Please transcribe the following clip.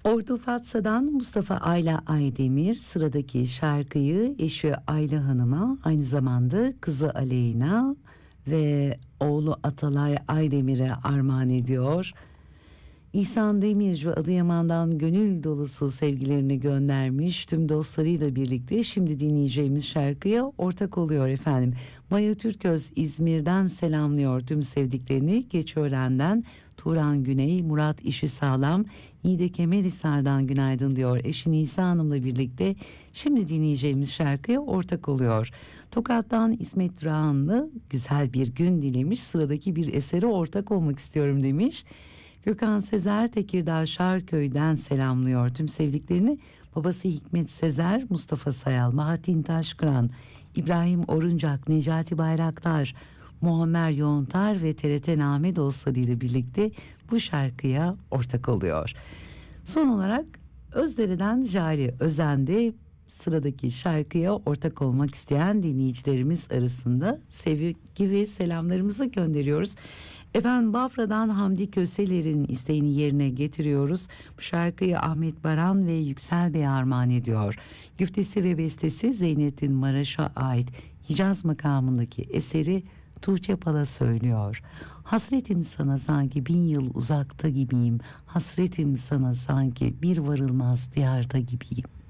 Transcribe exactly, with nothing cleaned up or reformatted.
Ordu Fatsa'dan Mustafa Ayla Aydemir sıradaki şarkıyı eşi Ayla Hanım'a, aynı zamanda kızı Aleyna ve oğlu Atalay Aydemir'e armağan ediyor. İhsan Demirci Adıyaman'dan gönül dolusu sevgilerini göndermiş. Tüm dostlarıyla birlikte şimdi dinleyeceğimiz şarkıya ortak oluyor efendim. Maya Türköz İzmir'den selamlıyor tüm sevdiklerini. Geçiören'den Turan Güney, Murat İşi Sağlam, Niğde Kemerhisar'dan günaydın diyor eşi Nisa Hanım'la birlikte. Şimdi dinleyeceğimiz şarkıya ortak oluyor. Tokat'tan İsmet Durağanlı güzel bir gün dilemiş. Sıradaki bir esere ortak olmak istiyorum demiş. Gökhan Sezer Tekirdağ Şarköy'den selamlıyor tüm sevdiklerini. Babası Hikmet Sezer, Mustafa Sayal, Mahatin Taşkıran, İbrahim Oruncak, Necati Bayraktar, Muammer Yoğuntar ve T R T Name dostlarıyla birlikte bu şarkıya ortak oluyor. Son olarak Özdere'den Jale Özen'de sıradaki şarkıya ortak olmak isteyen dinleyicilerimiz arasında sevgi ve selamlarımızı gönderiyoruz. Efendim Bafra'dan Hamdi Köseler'in isteğini yerine getiriyoruz. Bu şarkıyı Ahmet Baran ve Yüksel Bey armağan ediyor. Güftesi ve bestesi Zeynettin Maraş'a ait Hicaz makamındaki eseri Tuğçe Pala söylüyor. Hasretim sana sanki bin yıl uzakta gibiyim. Hasretim sana sanki bir varılmaz diyarda gibiyim.